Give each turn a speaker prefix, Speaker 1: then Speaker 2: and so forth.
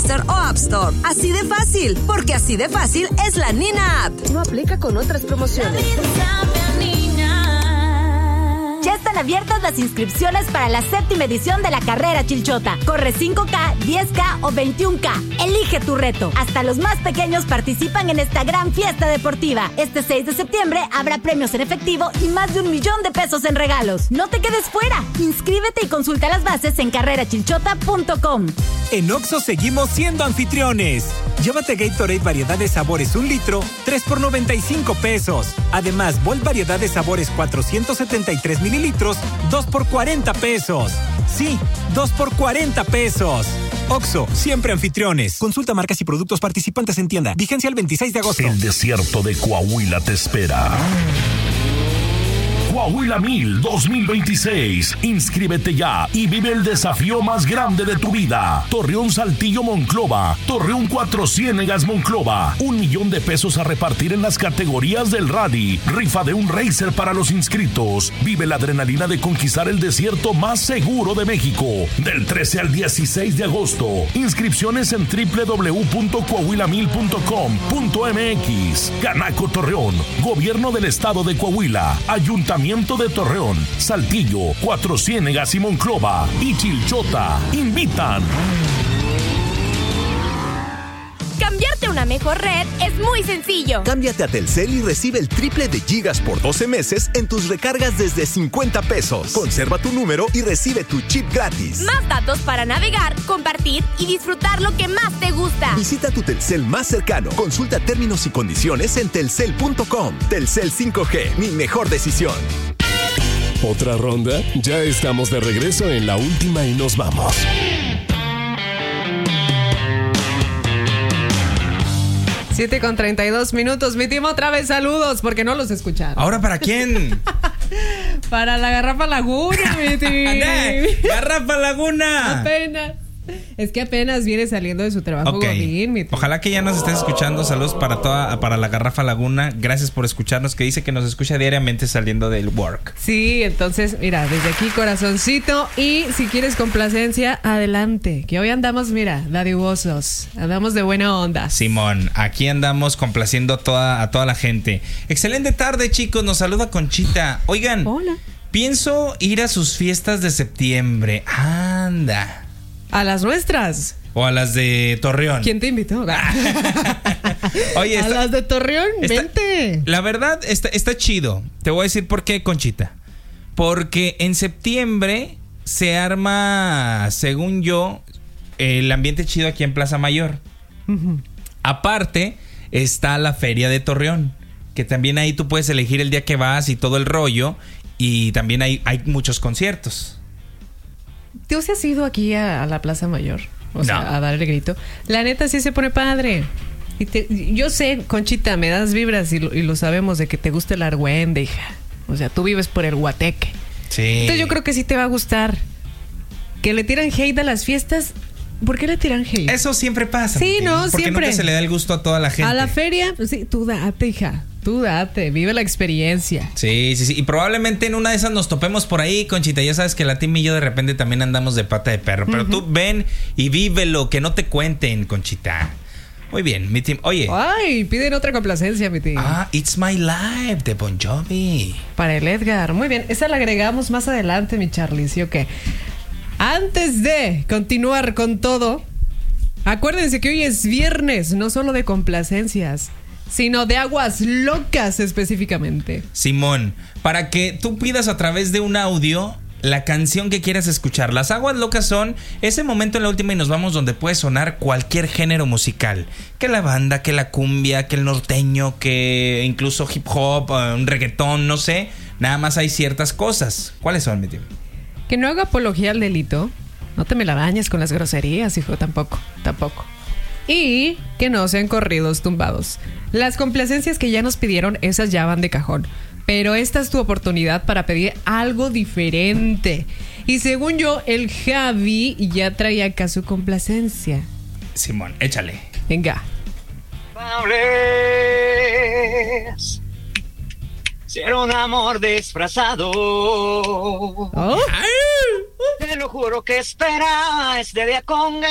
Speaker 1: Store o App Store. Así de fácil, porque así de fácil es la Nina App.
Speaker 2: No aplica con otras promociones.
Speaker 3: Ya están abiertas las inscripciones para la 7ª edición de la carrera Chilchota. Corre 5K, 10K o 21K. Elige tu reto. Hasta los más pequeños participan en esta gran fiesta deportiva. Este 6 de septiembre habrá premios en efectivo y más de $1,000,000 en regalos. No te quedes fuera. Inscríbete y consulta las bases en carrerachilchota.com.
Speaker 4: En Oxxo seguimos siendo anfitriones. Llévate Gatorade variedad de sabores 1 litro, 3 por $95. Además, Volt variedad de sabores 473 mililitros, 2 por $40. Sí, 2 por $40. Oxxo, siempre anfitriones. Consulta marcas y productos participantes en tienda. Vigencia el 26 de agosto.
Speaker 5: El desierto de Coahuila te espera. Coahuila 1000 2026. Inscríbete ya y vive el desafío más grande de tu vida. Torreón Saltillo Monclova, Torreón Cuatro Ciénegas Monclova. $1,000,000 a repartir en las categorías del rally. Rifa de un racer para los inscritos. Vive la adrenalina de conquistar el desierto más seguro de México. Del 13 al 16 de agosto. Inscripciones en www.coahuila1000.com.mx. Canaco Torreón, Gobierno del Estado de Coahuila, Ayuntamiento de Torreón, Saltillo, Cuatro Ciénegas y Monclova y Chilchota invitan.
Speaker 6: Cambiarte a una mejor red es muy sencillo.
Speaker 7: Cámbiate a Telcel y recibe el triple de gigas por 12 meses en tus recargas desde $50. Conserva tu número y recibe tu chip gratis.
Speaker 6: Más datos para navegar, compartir y disfrutar lo que más te gusta.
Speaker 7: Visita tu Telcel más cercano. Consulta términos y condiciones en telcel.com. Telcel 5G, mi mejor decisión.
Speaker 8: ¿Otra ronda? Ya estamos de regreso en la última y nos vamos.
Speaker 9: 7:32. Mi team, otra vez saludos porque no los escucharon.
Speaker 10: ¿Ahora para quién?
Speaker 9: Para la Garrafa Laguna, mi team.
Speaker 10: ¡Garrafa Laguna!
Speaker 9: Apenas. Es que apenas viene saliendo de su trabajo.
Speaker 10: Okay.
Speaker 9: Godín,
Speaker 10: Ojalá que ya nos estés escuchando. Saludos para la Garrafa Laguna. Gracias por escucharnos, que dice que nos escucha diariamente saliendo del work.
Speaker 9: Sí, entonces, mira, desde aquí corazoncito. Y si quieres complacencia, adelante. Que hoy andamos, mira, dadivosos. Andamos de buena onda.
Speaker 10: Simón, aquí andamos complaciendo a toda la gente. Excelente tarde, chicos. Nos saluda Conchita. Oigan.
Speaker 9: Hola.
Speaker 10: Pienso ir a sus fiestas de septiembre. Anda.
Speaker 9: ¿A las nuestras?
Speaker 10: ¿O a las de Torreón?
Speaker 9: ¿Quién te invitó?
Speaker 10: Oye,
Speaker 9: a las de Torreón, vente.
Speaker 10: La verdad, está chido. Te voy a decir por qué, Conchita. Porque en septiembre se arma, según yo, el ambiente chido aquí en Plaza Mayor. Uh-huh. Aparte, está la Feria de Torreón, que también ahí tú puedes elegir el día que vas y todo el rollo. Y también hay muchos conciertos.
Speaker 9: ¿Tú sí has ido aquí a la Plaza Mayor? O sea,
Speaker 10: no.
Speaker 9: A dar el grito. La neta sí se pone padre. Yo sé, Conchita, me das vibras y lo sabemos de que te gusta el argüende, hija. O sea, tú vives por el Guateque.
Speaker 10: Sí.
Speaker 9: Entonces yo creo que sí te va a gustar. Que le tiran hate a las fiestas. ¿Por qué le tiran hate?
Speaker 10: Eso siempre pasa.
Speaker 9: Sí, no,
Speaker 10: porque
Speaker 9: siempre.
Speaker 10: Nunca se le da el gusto a toda la gente.
Speaker 9: A la feria, pues sí, tú date, hija. Tú date, vive la experiencia.
Speaker 10: Sí. Y probablemente en una de esas nos topemos por ahí, Conchita. Ya sabes que la Tim y yo de repente también andamos de pata de perro. Pero tú ven y vívelo, que no te cuenten, Conchita. Muy bien, mi team. Oye.
Speaker 9: Ay, piden otra complacencia, mi team.
Speaker 10: It's My Life de Bon Jovi.
Speaker 9: Para el Edgar. Muy bien, esa la agregamos más adelante, mi Charlie. ¿Sí o qué? Antes de continuar con todo, acuérdense que hoy es viernes, no solo de complacencias, sino de aguas locas específicamente.
Speaker 10: Simón, para que tú pidas a través de un audio la canción que quieras escuchar. Las aguas locas son ese momento en la última y nos vamos donde puede sonar cualquier género musical. Que la banda, que la cumbia, que el norteño, que incluso hip hop, un reggaetón, no sé. Nada más hay ciertas cosas. ¿Cuáles son, mi tío?
Speaker 9: Que no haga apología al delito. No te me la bañes con las groserías, hijo, tampoco. Y que no sean corridos tumbados. Las complacencias que ya nos pidieron, esas ya van de cajón. Pero esta es tu oportunidad para pedir algo diferente. Y según yo, el Javi ya traía acá su complacencia.
Speaker 10: Simón, échale.
Speaker 9: Venga.
Speaker 11: Si era un amor disfrazado.
Speaker 9: ¿Oh?
Speaker 11: Te lo juro que esperaba este día con